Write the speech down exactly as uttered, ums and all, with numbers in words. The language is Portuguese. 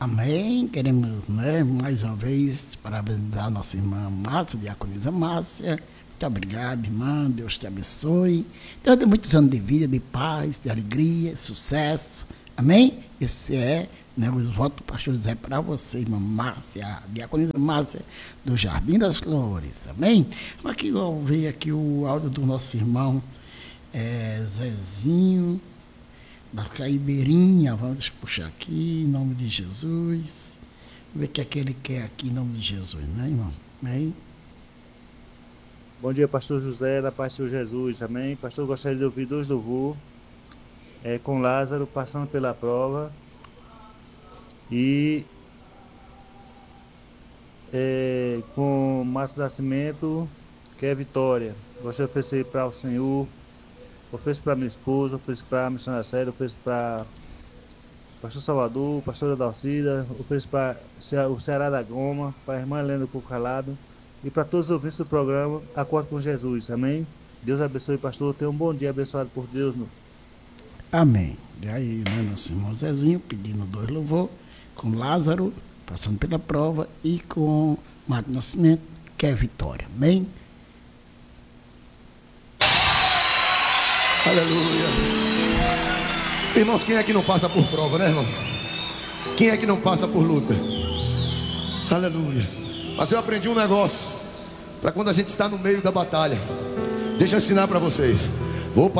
Amém. Queremos, né, mais uma vez parabenizar a nossa irmã Márcia, diaconisa Márcia. Muito obrigado, irmã. Deus te abençoe. Deus dê muitos anos de vida, de paz, de alegria, de sucesso. Amém? Esse é, né, o voto do pastor José para você, irmã Márcia, diaconisa Márcia, do Jardim das Flores. Amém? Aqui eu ouvi aqui o áudio do nosso irmão é, Zezinho, da Caibeirinha. Vamos puxar aqui, em nome de Jesus. Vamos ver o que é que ele quer aqui, em nome de Jesus, né, irmão? Amém? Bom dia, pastor José, da paz de Jesus, amém? Pastor, gostaria de ouvir dois louvor, é, com Lázaro, passando pela prova, e é, com Márcio Nascimento, que é Vitória. Gostaria de oferecer para o Senhor, ofereço para minha esposa, ofereço para a missionária Séria, ofereço para pastor Salvador, pastora Dalcida, ofereço para o Ceará da Goma, para a irmã Helena Cucalado, e para todos os ouvintes do programa Acordo com Jesus, amém? Deus abençoe, pastor. Tenha um bom dia abençoado por Deus. Meu. Amém. E aí, né, nosso irmão Zezinho pedindo dois louvor, com Lázaro, passando pela prova, e com Marco Nascimento, que é Vitória. Amém? Aleluia. Irmãos, quem é que não passa por prova, né, irmão? Quem é que não passa por luta? Aleluia. Mas eu aprendi um negócio para quando a gente está no meio da batalha. Deixa eu ensinar para vocês.